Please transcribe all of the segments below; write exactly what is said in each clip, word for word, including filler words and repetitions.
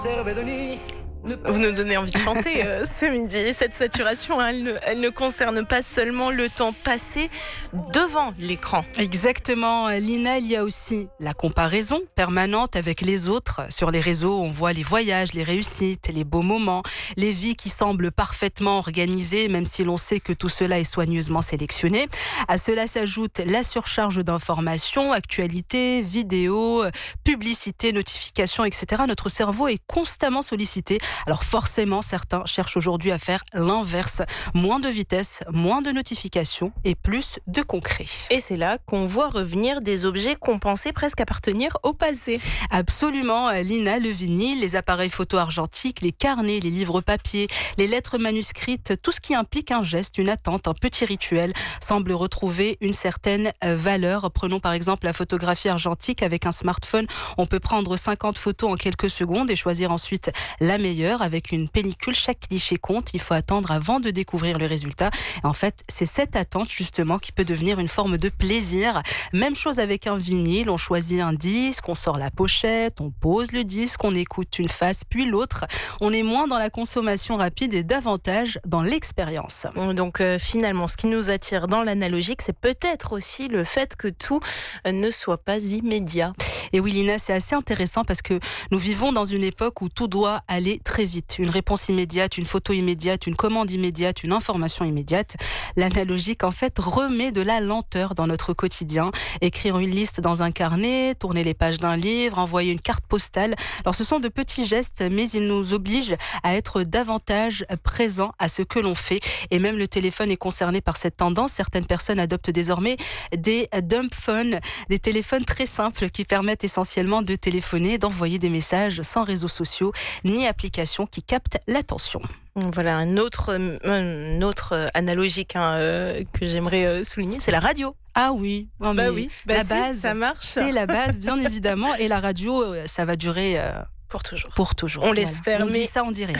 Vous nous donnez envie de chanter euh, ce midi. Cette saturation, hein, elle, ne, elle ne concerne pas seulement le temps passé devant l'écran. Exactement, Lina, il y a aussi la comparaison permanente avec les autres. Sur les réseaux, on voit les voyages, les réussites, les beaux moments, les vies qui semblent parfaitement organisées, même si l'on sait que tout cela est soigneusement sélectionné. À cela s'ajoute la surcharge d'informations, actualités, vidéos, publicités, notifications, et cetera. Notre cerveau est constamment sollicité. Alors forcément, certains cherchent aujourd'hui à faire l'inverse. Moins de vitesse, moins de notifications et plus de concret. Et c'est là qu'on voit revenir des objets qu'on pensait presque appartenir au passé. Absolument, Lina, le vinyle, les appareils photo argentiques, les carnets, les livres papier, les lettres manuscrites, tout ce qui implique un geste, une attente, un petit rituel, semble retrouver une certaine valeur. Prenons par exemple la photographie argentique. Avec un smartphone, on peut prendre cinquante photos en quelques secondes et choisir ensuite la meilleure. Avec une pellicule, chaque cliché compte. Il faut attendre avant de découvrir le résultat. En fait, c'est cette attente justement qui peut devenir une forme de plaisir. Même chose avec un vinyle. On choisit un disque, on sort la pochette, on pose le disque, on écoute une face puis l'autre. On est moins dans la consommation rapide et davantage dans l'expérience. Donc euh, finalement, ce qui nous attire dans l'analogique, c'est peut-être aussi le fait que tout euh, ne soit pas immédiat. Et oui, Lina, c'est assez intéressant parce que nous vivons dans une époque où tout doit aller très vite. Une réponse immédiate, une photo immédiate, une commande immédiate, une information immédiate. L'analogique, en fait, remet de la lenteur dans notre quotidien. Écrire une liste dans un carnet, tourner les pages d'un livre, envoyer une carte postale. Alors, ce sont de petits gestes, mais ils nous obligent à être davantage présents à ce que l'on fait. Et même le téléphone est concerné par cette tendance. Certaines personnes adoptent désormais des dumb phones, des téléphones très simples qui permettent essentiellement de téléphoner, d'envoyer des messages sans réseaux sociaux ni applications qui captent l'attention. Voilà un autre, un autre analogique hein, euh, que j'aimerais euh, souligner, c'est la radio. Ah oui, non, bah oui, bah la si, base, ça marche. C'est la base, bien évidemment, et la radio, ça va durer. Euh... Pour toujours. Pour toujours. On l'espère. Voilà. On mais... dit ça, on dit rien.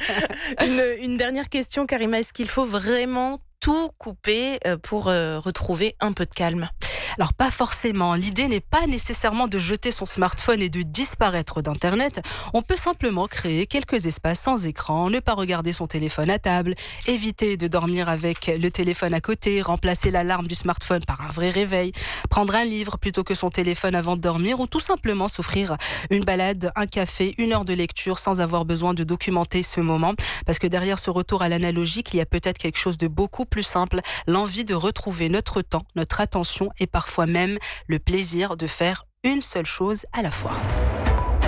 une, une dernière question, Karima. Est-ce qu'il faut vraiment tout couper pour euh, retrouver un peu de calme ? Alors pas forcément, l'idée n'est pas nécessairement de jeter son smartphone et de disparaître d'Internet. On peut simplement créer quelques espaces sans écran, ne pas regarder son téléphone à table, éviter de dormir avec le téléphone à côté, remplacer l'alarme du smartphone par un vrai réveil, prendre un livre plutôt que son téléphone avant de dormir ou tout simplement s'offrir une balade, un café, une heure de lecture sans avoir besoin de documenter ce moment. Parce que derrière ce retour à l'analogique, il y a peut-être quelque chose de beaucoup plus simple, l'envie de retrouver notre temps, notre attention et parfois même le plaisir de faire une seule chose à la fois.